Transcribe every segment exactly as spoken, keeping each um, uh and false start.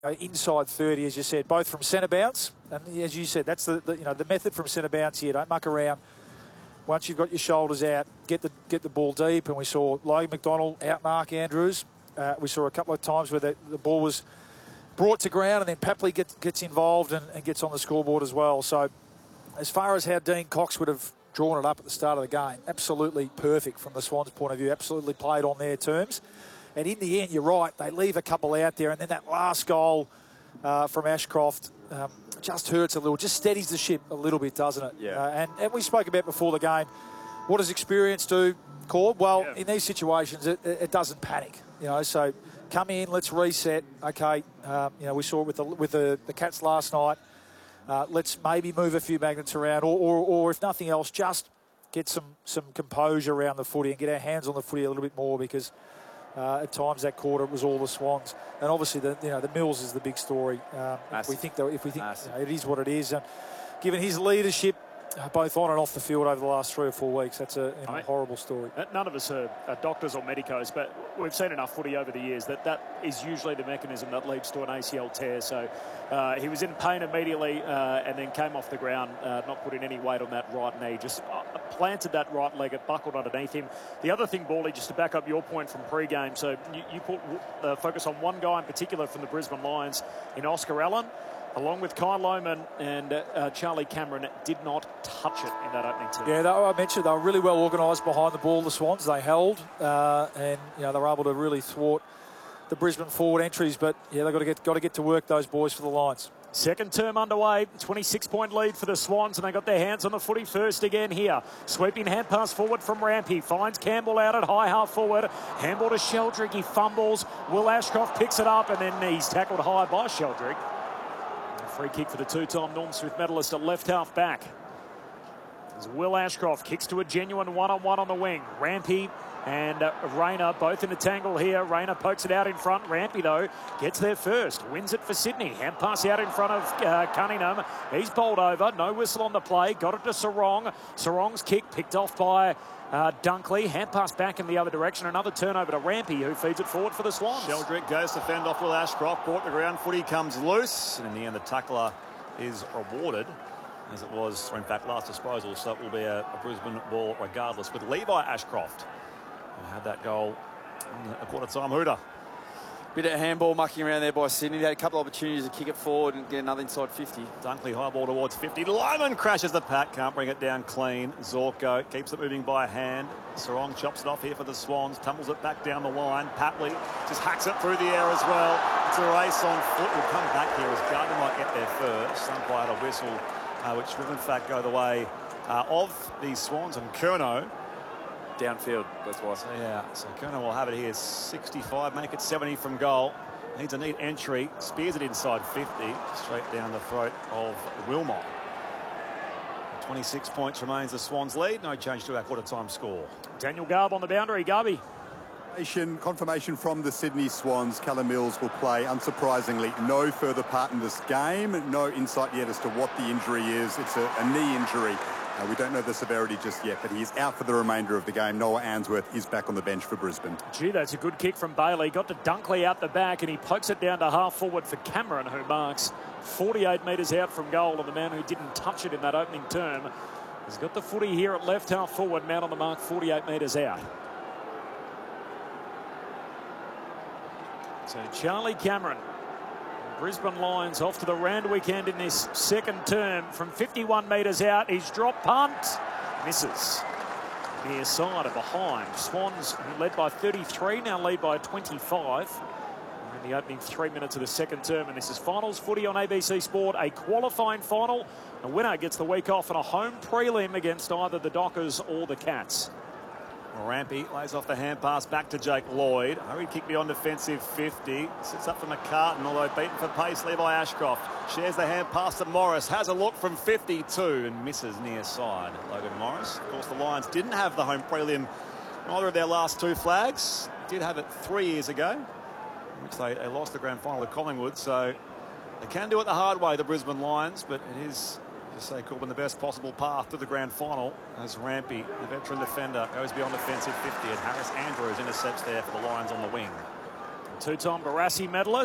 uh, inside thirty, as you said, both from centre bounce. And as you said, that's the, the you know the method from centre bounce here. Don't muck around. Once you've got your shoulders out, get the get the ball deep. And we saw Logan McDonald outmark Andrews. Uh, we saw a couple of times where the, the ball was brought to ground and then Papley gets, gets involved and, and gets on the scoreboard as well. So as far as how Dean Cox would have drawn it up at the start of the game, absolutely perfect from the Swans' point of view, absolutely played on their terms. And in the end, you're right, they leave a couple out there, and then that last goal uh, from Ashcroft um, just hurts a little, just steadies the ship a little bit, doesn't it? Yeah. Uh, and, and we spoke about before the game, what does experience do, Corb? Well, yeah. in these situations, it, it doesn't panic, you know, so come in, let's reset. Okay, um, you know, we saw it with the, with the, the Cats last night. Uh, let's maybe move a few magnets around, or, or, or if nothing else, just get some, some composure around the footy and get our hands on the footy a little bit more, because uh, at times that quarter it was all the Swans, and obviously the you know the Mills is the big story. Um, if we think that if we think you know, it is what it is, and given his leadership, uh, both on and off the field over the last three or four weeks, that's a you know, I mean, horrible story. None of us are, are doctors or medicos, but we've seen enough footy over the years that that is usually the mechanism that leads to an A C L tear. So uh, he was in pain immediately uh, and then came off the ground, uh, not putting any weight on that right knee, just uh, planted that right leg, it buckled underneath him. The other thing, Bally, just to back up your point from pre-game, so you, you put uh, focus on one guy in particular from the Brisbane Lions in Oscar Allen, along with Kyle Lohmann and uh, Charlie Cameron, did not touch it in that opening term. Yeah, they, I mentioned they were really well organised behind the ball, the Swans. They held uh, and you know they were able to really thwart the Brisbane forward entries. But yeah, they've got to get got to get to work, those boys, for the Lions. Second term underway, twenty-six point lead for the Swans, and they got their hands on the footy first again here. Sweeping hand pass forward from Rampy, finds Campbell out at high half forward. Handball to Sheldrick, he fumbles. Will Ashcroft picks it up, and then he's tackled high by Sheldrick. Free kick for the two-time Norm Smith medalist at left half back. As Will Ashcroft kicks to a genuine one-on-one on the wing. Rampy and uh, Rayner both in a tangle here. Rayner pokes it out in front. Rampy, though, gets there first. Wins it for Sydney. Hand pass out in front of uh, Cunningham. He's bowled over. No whistle on the play. Got it to Sarong. Sarong's kick picked off by uh, Dunkley. Hand pass back in the other direction. Another turnover to Rampy, who feeds it forward for the Swans. Sheldrick goes to fend off Will Ashcroft. Brought the ground. Footy comes loose. And in the end, the tackler is rewarded, as it was, or in fact, last disposal. So it will be a, a Brisbane ball regardless, with Levi Ashcroft, who had that goal on a quarter-time hooter. Bit of handball mucking around there by Sydney. They had a couple of opportunities to kick it forward and get another inside fifty. Dunkley high ball towards fifty. Lyman crashes the pack. Can't bring it down clean. Zorko keeps it moving by hand. Sarong chops it off here for the Swans. Tumbles it back down the line. Papley just hacks it through the air as well. It's a race on foot. We'll come back here as Gardner might get there first. Umpire a whistle, uh, which will in fact go the way uh, of the Swans, and Curnow Downfield, that's why. So, yeah, so Curnow will have it here, sixty-five, make it seventy from goal. Needs a neat entry, spears it inside fifty, straight down the throat of Wilmot. twenty-six points remains the Swans lead, no change to our quarter-time score. Daniel Garb on the boundary, Garby. Confirmation from the Sydney Swans. Callum Mills will play, unsurprisingly, no further part in this game. No insight yet as to what the injury is. It's a, a knee injury. Uh, we don't know the severity just yet, but he is out for the remainder of the game. Noah Answorth is back on the bench for Brisbane. Gee, that's a good kick from Bailey. Got to Dunkley out the back, and he pokes it down to half forward for Cameron, who marks forty-eight metres out from goal. And the man who didn't touch it in that opening term has got the footy here at left half forward. Man on the mark, forty-eight metres out. So Charlie Cameron, Brisbane Lions off to the round weekend in this second term from fifty-one metres out. He's dropped punt, misses. Near side of behind. Swans led by thirty-three, now lead by twenty-five. We're in the opening three minutes of the second term, and this is finals footy on A B C Sport, a qualifying final. The winner gets the week off on a home prelim against either the Dockers or the Cats. Rampy lays off the hand pass back to Jake Lloyd. Hurry kick beyond defensive fifty. Sits up from McCartan, although beaten for pace. Levi Ashcroft shares the hand pass to Morris. Has a look from fifty-two and misses near side. Logan Morris. Of course, the Lions didn't have the home prelim in either of their last two flags. Did have it three years ago, in which they, they lost the grand final to Collingwood. So they can do it the hard way, the Brisbane Lions, but it is, to say, Corbin, the best possible path to the grand final as Rampy, the veteran defender, goes beyond defensive fifty, and Harris Andrews intercepts there for the Lions on the wing. Two-time Barassi medalist,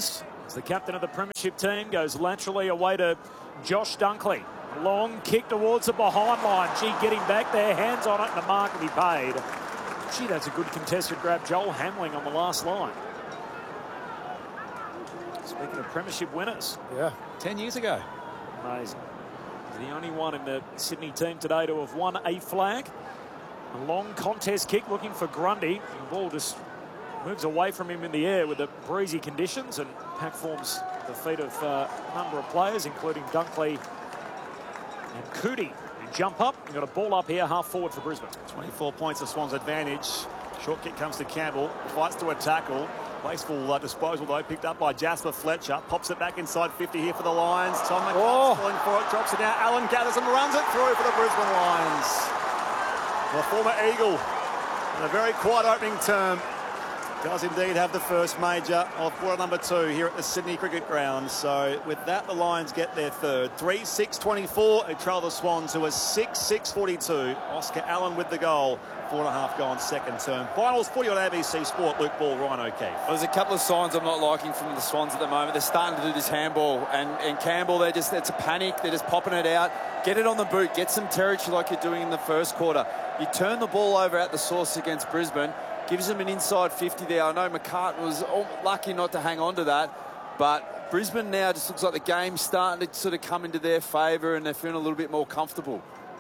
As the captain of the premiership team goes laterally away to Josh Dunkley. Long kick towards the behind line. Gee, getting back there, hands on it, and the mark will be paid. Gee, that's a good contested grab. Joel Hamling on the last line. Speaking of premiership winners. Yeah. Ten years ago. Amazing. He's the only one in the Sydney team today to have won a flag. A long contest kick looking for Grundy. The ball just moves away from him in the air with the breezy conditions, and pack forms the feet of uh, a number of players, including Dunkley and Cootie. And jump up. You've got a ball up here, half forward for Brisbane. twenty-four points of Swans advantage. Short kick comes to Campbell. Fights to a tackle. Wasteful uh, disposal, though, picked up by Jasper Fletcher. Pops it back inside fifty here for the Lions. Tom McCart oh. falling for it, drops it out. Allen gathers and runs it through for the Brisbane Lions. The former Eagle, in a very quiet opening term, does indeed have the first major of quarter number two here at the Sydney Cricket Ground. So with that, the Lions get their third. three six twenty-four, they trail the Swans, who are six six forty-two. Oscar Allen with the goal. Four and a half gone second term. Finals footy on A B C Sport. Luke Ball, Ryan O'Keefe. Well, there's a couple of signs I'm not liking from the Swans at the moment. They're starting to do this handball, and, and Campbell, they're just, it's a panic. They're just popping it out. Get it on the boot. Get some territory like you're doing in the first quarter. You turn the ball over at the source against Brisbane. Gives them an inside fifty there. I know McCart was lucky not to hang on to that, but Brisbane now just looks like the game's starting to sort of come into their favour, and they're feeling a little bit more comfortable.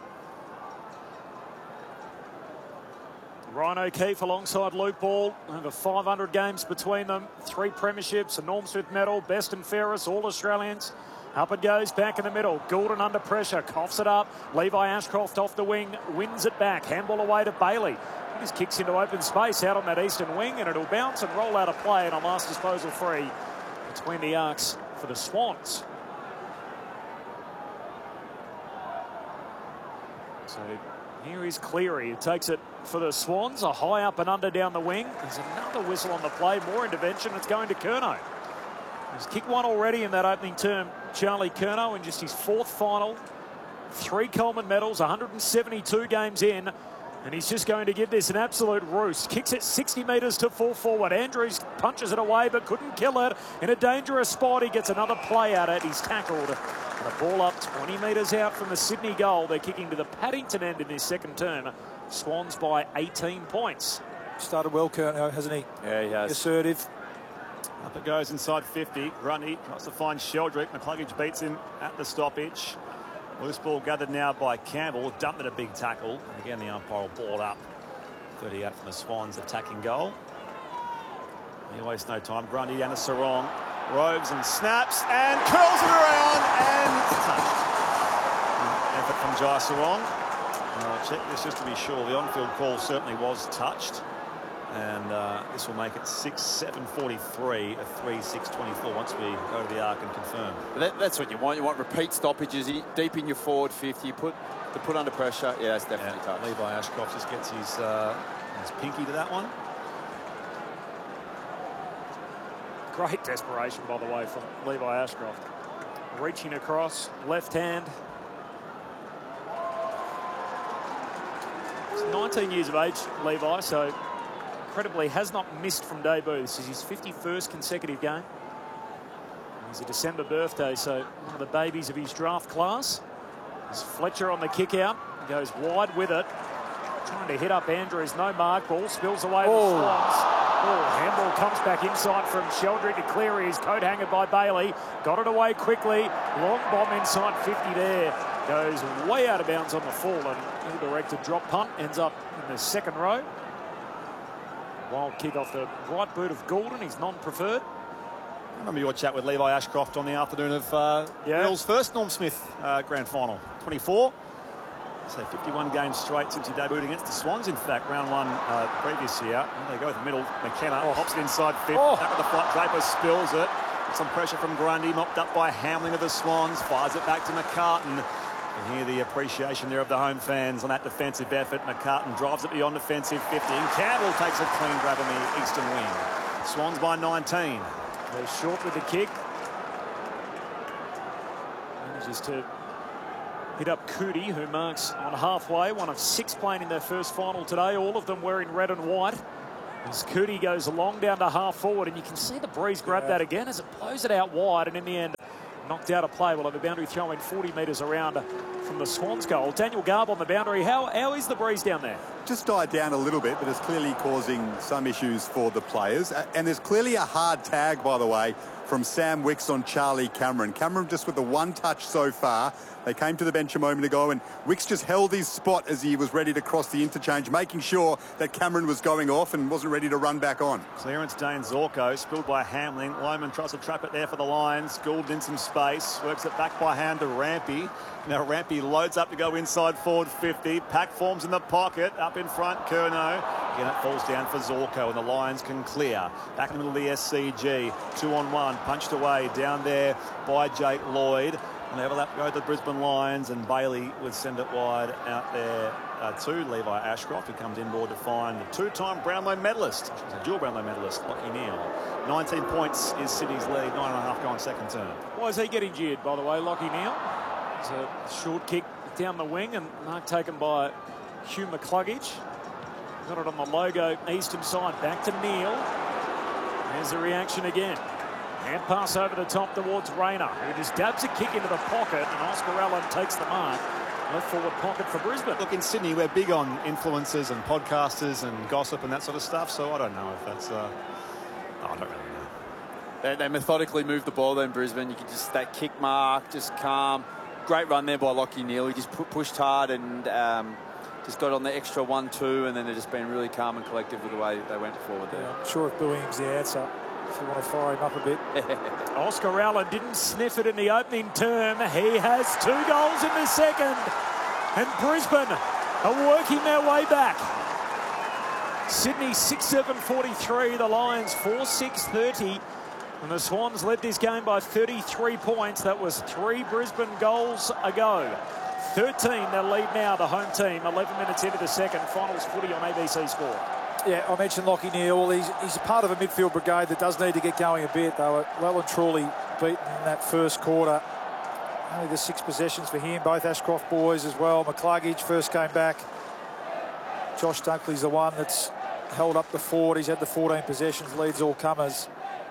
Ryan O'Keefe alongside Luke Ball. Over five hundred games between them. Three premierships, a Norm Smith medal, best and fairest, all Australians. Up it goes, back in the middle. Goulden under pressure, coughs it up. Levi Ashcroft off the wing, wins it back. Handball away to Bailey. He just kicks into open space out on that eastern wing, and it'll bounce and roll out of play, and a last disposal free between the arcs for the Swans. So here is Cleary, who takes it for the Swans. A high up and under down the wing. There's another whistle on the play. More intervention. It's going to Curnow. He's kicked one already in that opening term. Charlie Curnow in just his fourth final. Three Coleman medals, one hundred seventy-two games in. And he's just going to give this an absolute roost. Kicks it sixty metres to full forward. Andrews punches it away but couldn't kill it. In a dangerous spot, he gets another play at it. He's tackled. And a ball up twenty metres out from the Sydney goal. They're kicking to the Paddington end in this second term. Swans by eighteen points. Started well, Curnow, hasn't he? Yeah, he has. Assertive. Up it goes inside fifty. Grundy tries to find Sheldrick. McCluggage beats him at the stoppage. Loose ball gathered now by Campbell. Dumped at a big tackle. And again, the umpire will ball it up. thirty-eight from the Swans attacking goal. He wastes no time. Grundy down to Sarong. Roves and snaps and curls it around and touched. Effort from Jai Sarong. And I'll check this just to be sure. The on-field call certainly was touched. And uh, this will make it six seven forty-three, a three six twenty-four once we go to the arc and confirm. That, that's what you want. You want repeat stoppages deep in your forward fifty. Put to put under pressure. Yeah, that's definitely Yeah, tough. Levi Ashcroft just gets his, uh, his pinky to that one. Great desperation, by the way, from Levi Ashcroft. Reaching across, left hand. He's nineteen years of age, Levi, so incredibly has not missed from debut. This is his fifty-first consecutive game. He's a December birthday, so one of the babies of his draft class. There's Fletcher on the kick out. He goes wide with it. Trying to hit up Andrews. No mark. Ball spills away to Oh. the Swans. Oh, handball comes back inside from Sheldrick to Cleary. His coat hangered by Bailey. Got it away quickly. Long bomb inside fifty there. Goes way out of bounds on the full, and ill-directed drop punt ends up in the second row. Wild kick off the right boot of Goulden. He's non-preferred. I remember your chat with Levi Ashcroft on the afternoon of uh, Yeah. Will's first Norm Smith uh, grand final. twenty-four. So fifty-one games straight since he debuted against the Swans. In fact, round one uh, previous year. And they go with the middle. McKenna oh. pops it inside fifth. Oh. Back with the flight. Draper spills it. Some pressure from Grundy. Mopped up by Hamling of the Swans. Fires it back to McCartan. You hear the appreciation there of the home fans on that defensive effort. McCartan drives it beyond defensive fifty. And Campbell takes a clean grab on the eastern wing. Swans by nineteen. Goes short with the kick. Manages to hit up Cootie, who marks on halfway. One of six playing in their first final today. All of them wearing red and white. As Cootie goes long down to half forward, and you can see the breeze grab Yeah. that again as it blows it out wide, and in the end, knocked out of play. We'll have a boundary throw in forty metres around from the Swans goal. Daniel Garb on the boundary. How, how is the breeze down there? Just died down a little bit, but it's clearly causing some issues for the players. And there's clearly a hard tag, by the way, from Sam Wicks on Charlie Cameron. Cameron just with the one touch so far. They came to the bench a moment ago, and Wicks just held his spot as he was ready to cross the interchange, making sure that Cameron was going off and wasn't ready to run back on. Clearance Dane Zorko, spilled by Hamling. Lyman tries to trap it there for the Lions. Gould in some space, works it back by hand to Rampy. Now Rampy loads up to go inside forward fifty. Pack forms in the pocket, up in front, Curnow. Again, it falls down for Zorko, and the Lions can clear. Back in the middle of the S C G, two on one, punched away down there by Jake Lloyd. And they have that go to the Brisbane Lions, and Bailey would send it wide out there uh, to Levi Ashcroft, who comes inboard to find the two-time Brownlow medalist, I should say dual Brownlow medalist, Lachie Neale. nineteen points is Sydney's lead, nine and a half gone second term. Why is he getting jeered, by the way, Lachie Neale? It's a short kick down the wing, and mark taken by Hugh McCluggage. Got it on the logo, eastern side, back to Neale. There's the reaction again. Hand pass over the top towards Rayner, who just dabs a kick into the pocket, and Oscar Allen takes the mark. Left forward pocket for Brisbane. Look, in Sydney, we're big on influencers and podcasters and gossip and that sort of stuff, so I don't know if that's... Uh, oh, I don't really know. They, they methodically move the ball there in Brisbane. You can just, that kick mark, just calm. Great run there by Lachie Neale. He just pu pushed hard and um, just got on the extra one two, and then they've just been really calm and collective with the way they went forward there. Yeah, I'm sure if booing's the answer, if you want to fire him up a bit. Oscar Allen didn't sniff it in the opening term. He has two goals in the second. And Brisbane are working their way back. Sydney six seven forty-three, the Lions four six thirty. And the Swans led this game by thirty-three points. That was three Brisbane goals ago. thirteen their lead now, the home team. eleven minutes into the second. Finals footy on A B C Sport. Yeah, I mentioned Lachie Neale. He's, he's a part of a midfield brigade that does need to get going a bit. They were well and truly beaten in that first quarter. Only the six possessions for him, both Ashcroft boys as well. McCluggage first came back. Josh Dunkley's the one that's held up the fort. He's had the fourteen possessions, leads all comers.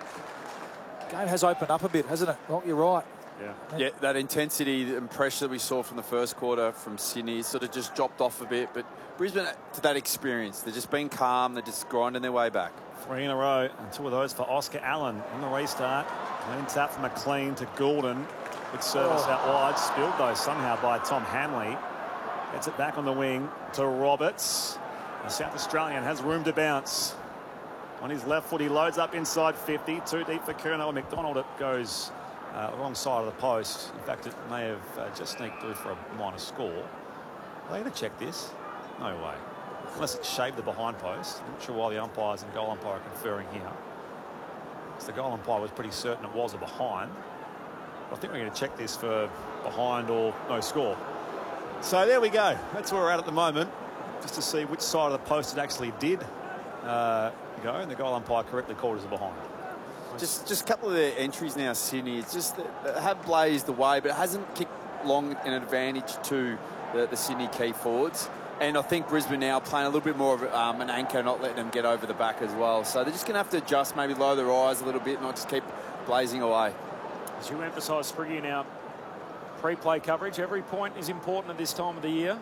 The game has opened up a bit, hasn't it? Well, you're right. Yeah. Yeah, that intensity and pressure that we saw from the first quarter from Sydney sort of just dropped off a bit, but Brisbane, to that experience, they're just being calm, they're just grinding their way back. Three in a row, and two of those for Oscar Allen on the restart. Clean tap from McLean to Goulden. Good service oh. out wide, spilled though somehow by Tom Hanley. Gets it back on the wing to Roberts. The South Australian has room to bounce. On his left foot, he loads up inside fifty. Too deep for Curnow. McDonald, it goes uh, wrong side of the post. In fact, it may have uh, just sneaked through for a minor score. Are they going to check this? No way. Unless it shaved the behind post. I'm not sure why the umpires and goal umpire are conferring here. So the goal umpire was pretty certain it was a behind. But I think we're going to check this for behind or no score. So there we go. That's where we're at at the moment. Just to see which side of the post it actually did uh, go. And the goal umpire correctly called it as a behind. Just just a couple of their entries now, Sydney. It's just that have blazed away, but it hasn't kicked long in advantage to the, the Sydney key forwards. And I think Brisbane now playing a little bit more of um, an anchor, not letting them get over the back as well. So they're just going to have to adjust, maybe lower their eyes a little bit, not just keep blazing away. As you emphasise, Spriggy, in our pre-play coverage, every point is important at this time of the year.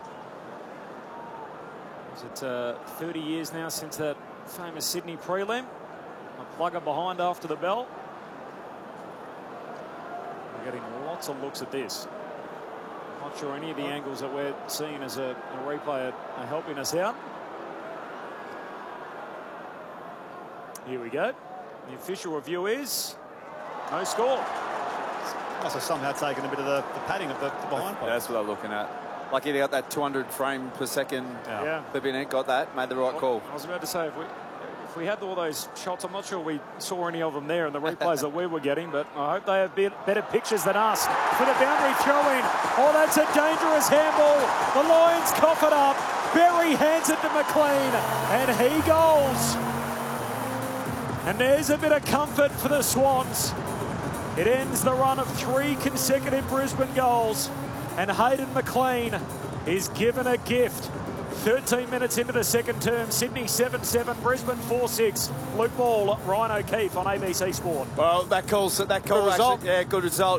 Is it uh, thirty years now since that famous Sydney prelim? A plugger behind after the bell. We're getting lots of looks at this. Not sure any of the angles that we're seeing as a, a replay are, are helping us out. Here we go. The official review is no score. Also somehow taken a bit of the, the padding of the, the behind post. That's what I'm looking at. Lucky they got that two hundred frame per second. Yeah. yeah. They've been got that, made the right well, call. I was about to say, if we, if we had all those shots, I'm not sure we saw any of them there in the replays that we were getting, but I hope they have bit, better pictures than us. For the boundary throw-in. Oh, that's a dangerous handball. The Lions cough it up. Berry hands it to McLean, and he goals. And there's a bit of comfort for the Swans. It ends the run of three consecutive Brisbane goals, and Hayden McLean is given a gift. thirteen minutes into the second term. Sydney seven seven, Brisbane four six. Luke Ball, Ryan O'Keefe on A B C Sport. Well, that calls that call Good actually, result. yeah, good result.